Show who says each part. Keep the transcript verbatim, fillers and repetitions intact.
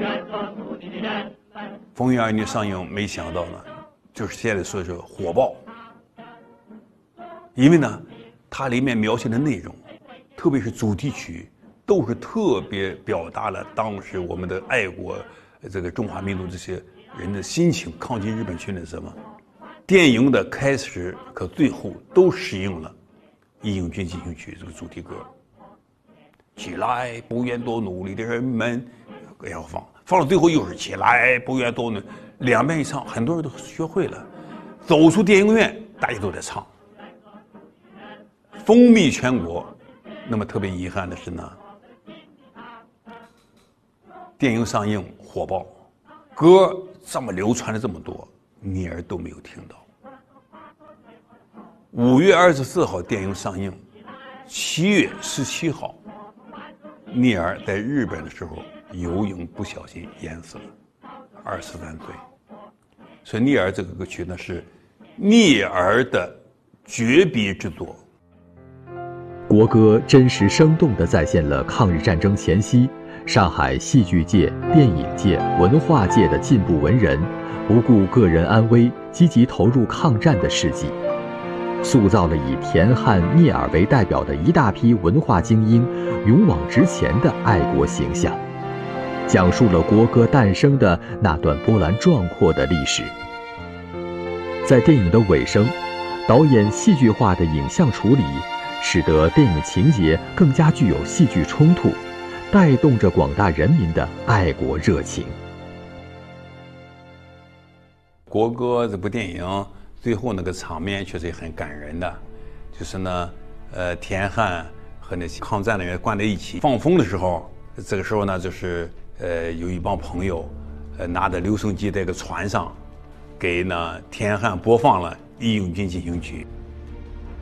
Speaker 1: 风云儿女上映，没想到呢，就是现在说是火爆，因为呢，它里面描写的内容，特别是主题曲，都是特别表达了当时我们的爱国这个中华民族这些人的心情，抗击日本侵略什么。电影的开始和最后都适应了《义勇军进行曲》这个主题歌。起来，不愿多努力的人们，要放，放到最后又是起来，不愿多努力，两遍一唱，很多人都学会了。走出电影院，大家都在唱，风靡全国。那么特别遗憾的是呢，电影上映火爆，歌这么流传了这么多，聂耳都没有听到。五月二十四号电影上映，七月十七号。聂耳在日本的时候游泳不小心淹死了，二十三岁。所以聂耳这个歌曲呢是聂耳的绝笔之作。
Speaker 2: 国歌真实生动地再现了抗日战争前夕上海戏剧界、电影界、文化界的进步文人不顾个人安危，积极投入抗战的事迹，塑造了以田汉、聂耳为代表的一大批文化精英勇往直前的爱国形象，讲述了国歌诞生的那段波澜壮阔的历史。在电影的尾声，导演戏剧化的影像处理，使得电影情节更加具有戏剧冲突，带动着广大人民的爱国热情。
Speaker 1: 国歌这部电影最后那个场面确实也很感人的，就是呢，呃，田汉和那些抗战的人关在一起放风的时候，这个时候呢，就是呃有一帮朋友，呃拿着留声机在一个船上，给呢田汉播放了《义勇军进行曲》。